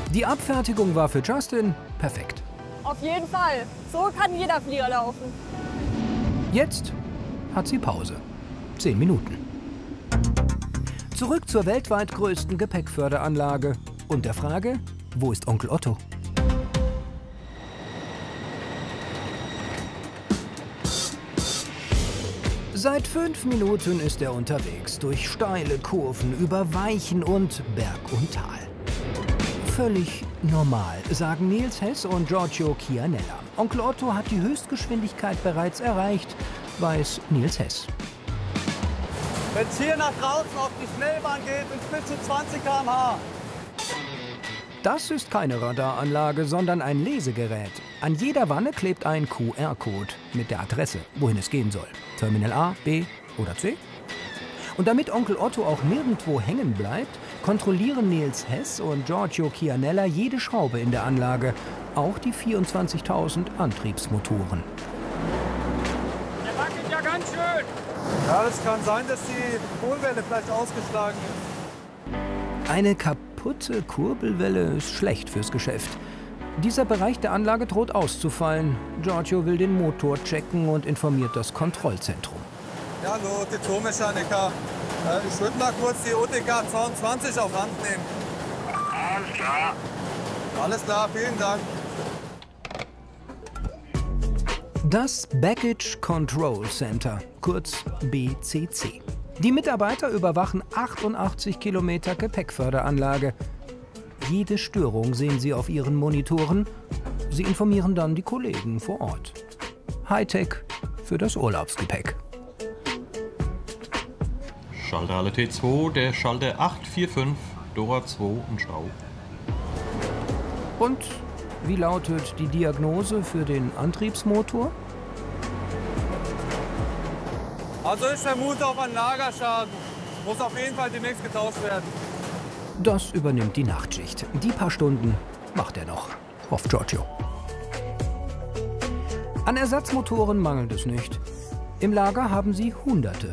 Die Abfertigung war für Justin perfekt. Auf jeden Fall. So kann jeder Flieger laufen. Jetzt hat sie Pause. 10 Minuten. Zurück zur weltweit größten Gepäckförderanlage und der Frage, wo ist Onkel Otto? Seit 5 Minuten ist er unterwegs, durch steile Kurven, über Weichen und Berg und Tal. Völlig normal, sagen Nils Hess und Giorgio Chianella. Onkel Otto hat die Höchstgeschwindigkeit bereits erreicht, weiß Nils Hess. Wenn es hier nach draußen auf die Schnellbahn geht, bis zu 20 km/h. Das ist keine Radaranlage, sondern ein Lesegerät. An jeder Wanne klebt ein QR-Code mit der Adresse, wohin es gehen soll. Terminal A, B oder C. Und damit Onkel Otto auch nirgendwo hängen bleibt, kontrollieren Nils Hess und Giorgio Chianella jede Schraube in der Anlage, auch die 24.000 Antriebsmotoren. Der wackelt ja ganz schön. Ja, es kann sein, dass die Polwelle vielleicht ausgeschlagen ist. Eine kaputte Kurbelwelle ist schlecht fürs Geschäft. Dieser Bereich der Anlage droht auszufallen. Giorgio will den Motor checken und informiert das Kontrollzentrum. Ja, hallo, Diplom-Mechaniker. Ich würde mal kurz die OTK 22 auf Hand nehmen. Alles klar. Alles klar, vielen Dank. Das Baggage Control Center, kurz BCC. Die Mitarbeiter überwachen 88 Kilometer Gepäckförderanlage. Jede Störung sehen sie auf ihren Monitoren. Sie informieren dann die Kollegen vor Ort. Hightech für das Urlaubsgepäck. Schalterhalle T2, der Schalter 845, Dora 2 und Stau. Und wie lautet die Diagnose für den Antriebsmotor? Also ich vermute auf einen Lagerschaden. Muss auf jeden Fall demnächst getauscht werden. Das übernimmt die Nachtschicht. Die paar Stunden macht er noch, hofft Giorgio. An Ersatzmotoren mangelt es nicht. Im Lager haben sie Hunderte.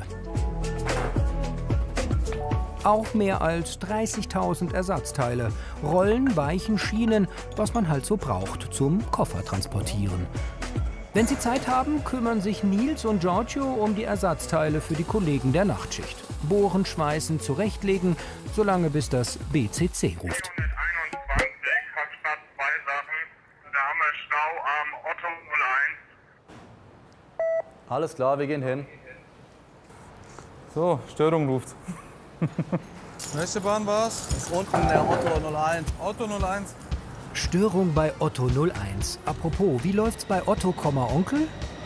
Auch mehr als 30.000 Ersatzteile. Rollen, Weichen, Schienen, was man halt so braucht zum Koffer transportieren. Wenn sie Zeit haben, kümmern sich Nils und Giorgio um die Ersatzteile für die Kollegen der Nachtschicht. Bohren, schweißen, zurechtlegen, solange bis das BCC ruft. 421 hat statt 2 Sachen. Da haben wir Stau am Otto 01. Alles klar, wir gehen hin. So, Störung ruft. Welche Bahn war's? Das ist unten der Otto 01. Otto 01. Störung bei Otto 01. Apropos, wie läuft's bei Otto, Onkel?